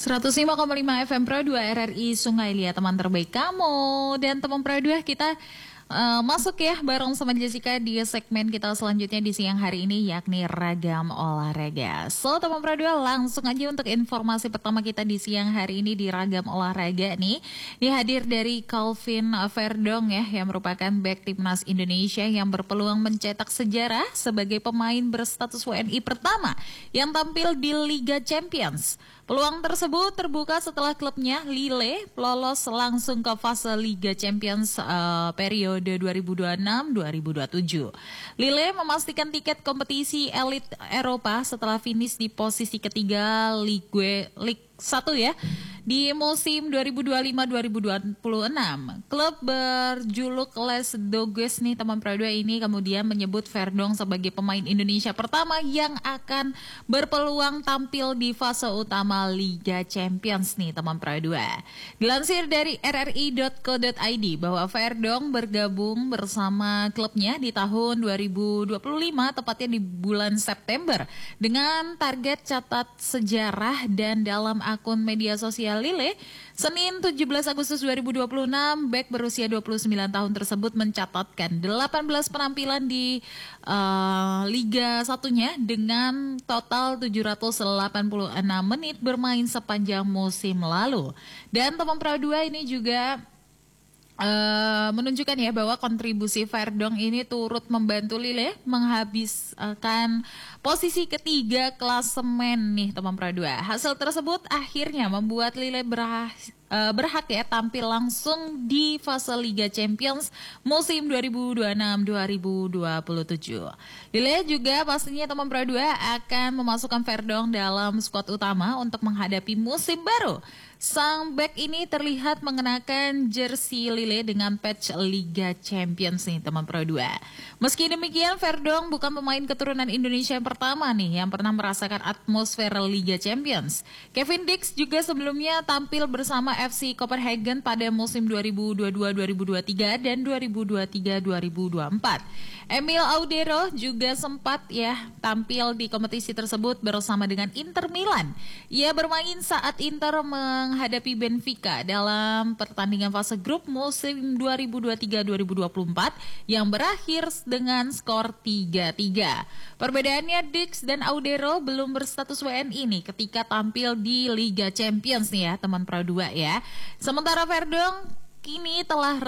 105,5 FM Pro 2 RRI Sungai Liat, teman terbaik kamu. Dan teman Pro 2 kita masuk ya bareng sama Jessica di segmen kita selanjutnya di siang hari ini, yakni Ragam Olahraga. So teman Pro 2, langsung aja untuk informasi pertama kita di siang hari ini di Ragam Olahraga nih. Ini hadir dari Calvin Verdong ya, yang merupakan bek timnas Indonesia yang berpeluang mencetak sejarah sebagai pemain berstatus WNI pertama yang tampil di Liga Champions. Peluang tersebut terbuka setelah klubnya Lille lolos langsung ke fase Liga Champions periode 2026-2027. Lille memastikan tiket kompetisi elit Eropa setelah finish di posisi ketiga Ligue 1 ya. Di musim 2025-2026, klub berjuluk Les Dogues nih teman Pro 2 ini kemudian menyebut Verdong sebagai pemain Indonesia pertama yang akan berpeluang tampil di fase utama Liga Champions nih teman Pro 2. Dilansir dari rri.co.id bahwa Verdong bergabung bersama klubnya di tahun 2025, tepatnya di bulan September, dengan target catat sejarah. Dan dalam akun media sosial Lille, Senin 17 Agustus 2026, bek berusia 29 tahun tersebut mencatatkan 18 penampilan di Liga 1-nya dengan total 786 menit bermain sepanjang musim lalu. Dan teman Pro 2 ini juga menunjukkan ya bahwa kontribusi Verdong ini turut membantu Lille menghabiskan posisi ketiga klasemen nih teman Pro 2. Hasil tersebut akhirnya membuat Lille berhak ya tampil langsung di fase Liga Champions musim 2026-2027. Lille juga pastinya teman Pro 2 akan memasukkan Verdong dalam skuad utama untuk menghadapi musim baru. Sang bek ini terlihat mengenakan jersey Lille dengan patch Liga Champions nih teman Pro 2. Meski demikian, Verdong bukan pemain keturunan Indonesia yang pertama nih yang pernah merasakan atmosfer Liga Champions. Kevin Dix juga sebelumnya tampil bersama FC Copenhagen pada musim 2022-2023 dan 2023-2024. Emil Audero juga sempat ya tampil di kompetisi tersebut bersama dengan Inter Milan. Ia bermain saat Inter menghadapi Benfica dalam pertandingan fase grup musim 2023-2024 yang berakhir dengan skor 3-3. Perbedaannya, Dix dan Audero belum berstatus WNI nih ketika tampil di Liga Champions nih ya teman Pro 2 ya. Sementara Verdong kini telah